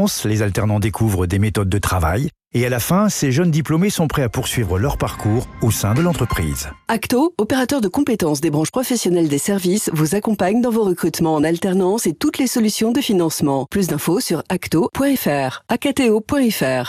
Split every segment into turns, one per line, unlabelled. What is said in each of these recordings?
alternance, les alternants découvrent des méthodes de travail. Et à la fin, ces jeunes diplômés sont prêts à poursuivre leur parcours au sein de l'entreprise.
Acto, opérateur de compétences des branches professionnelles des services, vous accompagne dans vos recrutements en alternance et toutes les solutions de financement. Plus d'infos sur acto.fr, acto.fr.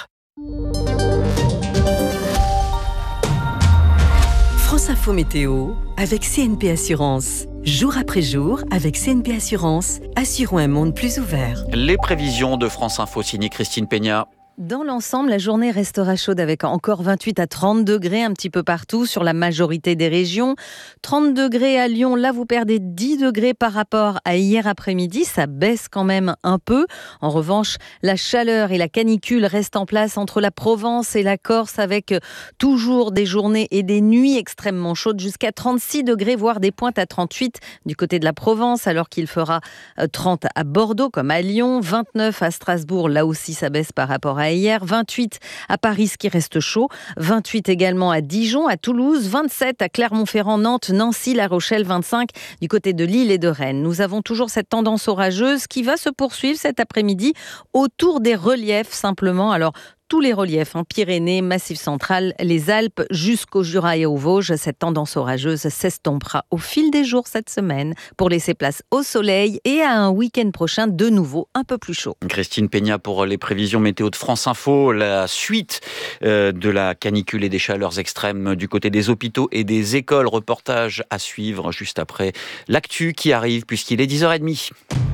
France Info Météo avec CNP Assurance. Jour après jour, avec CNP Assurance, assurons un monde plus ouvert.
Les prévisions de France Info signées Christine Peña.
Dans l'ensemble, la journée restera chaude avec encore 28 à 30 degrés un petit peu partout sur la majorité des régions. 30 degrés à Lyon, là vous perdez 10 degrés par rapport à hier après-midi. Ça baisse quand même un peu. En revanche, la chaleur et la canicule restent en place entre la Provence et la Corse avec toujours des journées et des nuits extrêmement chaudes jusqu'à 36 degrés, voire des pointes à 38 du côté de la Provence alors qu'il fera 30 à Bordeaux comme à Lyon, 29 à Strasbourg, là aussi ça baisse par rapport à hier, 28 à Paris, ce qui reste chaud, 28 également à Dijon, à Toulouse, 27 à Clermont-Ferrand, Nantes, Nancy, La Rochelle, 25 du côté de Lille et de Rennes. Nous avons toujours cette tendance orageuse qui va se poursuivre cet après-midi autour des reliefs simplement. Alors, tous les reliefs, Pyrénées, Massif central, les Alpes, jusqu'au Jura et aux Vosges. Cette tendance orageuse s'estompera au fil des jours cette semaine pour laisser place au soleil et à un week-end prochain de nouveau un peu plus chaud.
Christine Peña pour les prévisions météo de France Info. La suite de la canicule et des chaleurs extrêmes du côté des hôpitaux et des écoles. Reportage à suivre juste après l'actu qui arrive puisqu'il est 10h30.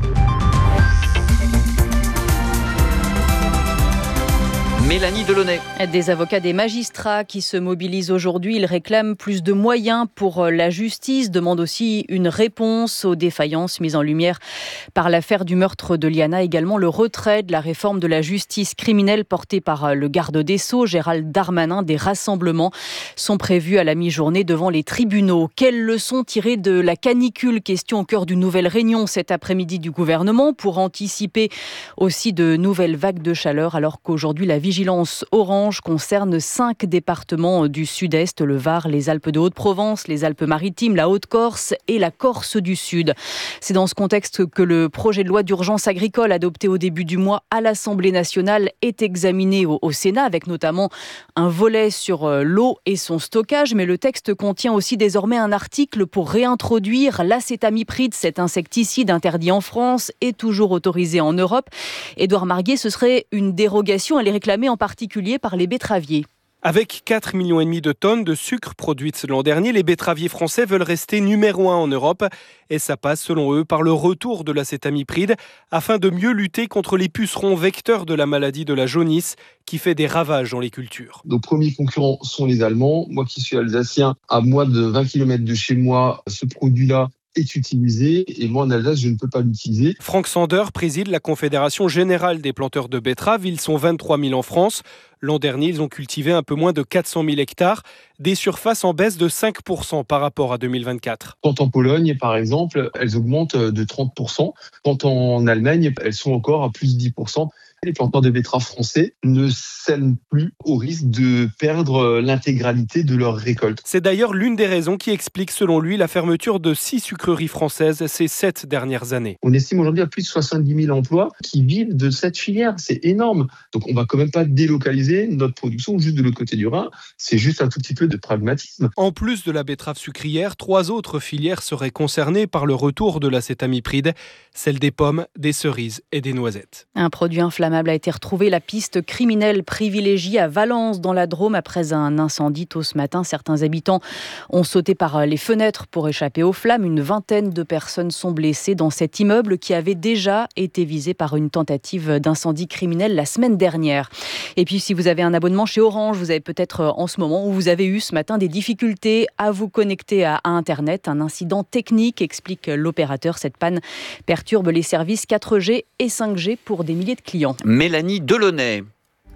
Mélanie Delaunay.
Des avocats, des magistrats qui se mobilisent aujourd'hui. Ils réclament plus de moyens pour la justice, demandent aussi une réponse aux défaillances mises en lumière par l'affaire du meurtre de Liana. Également le retrait de la réforme de la justice criminelle portée par le garde des Sceaux, Gérald Darmanin. Des rassemblements sont prévus à la mi-journée devant les tribunaux. Quelles leçons tirer de la canicule? Question au cœur d'une nouvelle réunion cet après-midi du gouvernement pour anticiper aussi de nouvelles vagues de chaleur alors qu'aujourd'hui la vigilance orange concerne 5 départements du sud-est, le Var, les Alpes de Haute-Provence, les Alpes-Maritimes, la Haute-Corse et la Corse du Sud. C'est dans ce contexte que le projet de loi d'urgence agricole adopté au début du mois à l'Assemblée nationale est examiné au Sénat avec notamment un volet sur l'eau et son stockage. Mais le texte contient aussi désormais un article pour réintroduire l'acétamipride, cet insecticide interdit en France et toujours autorisé en Europe. Édouard Marguet, ce serait une dérogation, elle est réclamée en particulier par les betteraviers.
Avec 4,5 millions de tonnes de sucre produites l'an dernier, les betteraviers français veulent rester numéro 1 en Europe. Et ça passe, selon eux, par le retour de l'acétamipride afin de mieux lutter contre les pucerons vecteurs de la maladie de la jaunisse qui fait des ravages dans les cultures.
Nos premiers concurrents sont les Allemands. Moi qui suis alsacien, à moins de 20 km de chez moi, ce produit-là est utilisé et moi en Alsace je ne peux pas l'utiliser.
Franck Sander préside la Confédération Générale des Planteurs de Betteraves. Ils sont 23 000 en France. L'an dernier, ils ont cultivé un peu moins de 400 000 hectares, des surfaces en baisse de 5% par rapport à 2024.
Quand en Pologne, par exemple, elles augmentent de 30%. Quand en Allemagne, elles sont encore à plus de 10%. Les planteurs de betteraves français ne sèment plus au risque de perdre l'intégralité de leur récolte.
C'est d'ailleurs l'une des raisons qui explique, selon lui, la fermeture de 6 sucreries françaises ces 7 dernières années.
On estime aujourd'hui à plus de 70 000 emplois qui vivent de cette filière. C'est énorme. Donc on ne va quand même pas délocaliser notre production juste de l'autre côté du Rhin. C'est juste un tout petit peu de pragmatisme.
En plus de la betterave sucrière, 3 autres filières seraient concernées par le retour de l'acétamipride, celle des pommes, des cerises et des noisettes.
Un produit inflammable a été retrouvé. La piste criminelle privilégiée à Valence dans la Drôme après un incendie tôt ce matin. Certains habitants ont sauté par les fenêtres pour échapper aux flammes. Une vingtaine de personnes sont blessées dans cet immeuble qui avait déjà été visé par une tentative d'incendie criminel la semaine dernière. Et puis si vous avez un abonnement chez Orange, vous avez peut-être en ce moment ou vous avez eu ce matin des difficultés à vous connecter à Internet. Un incident technique, explique l'opérateur. Cette panne perturbe les services 4G et 5G pour des milliers de clients.
Mélanie Delaunay.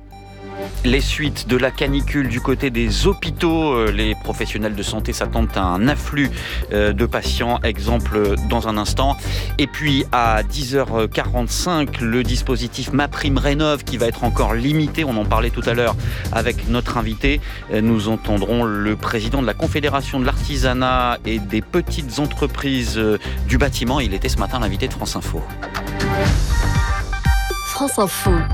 Les suites de la canicule du côté des hôpitaux, les professionnels de santé s'attendent à un afflux de patients, exemple dans un instant. Et puis à 10h45, le dispositif MaPrimeRénov' qui va être encore limité, on en parlait tout à l'heure avec notre invité. Nous entendrons le président de la Confédération de l'artisanat et des petites entreprises du bâtiment. Il était ce matin l'invité de France Info.
France Info.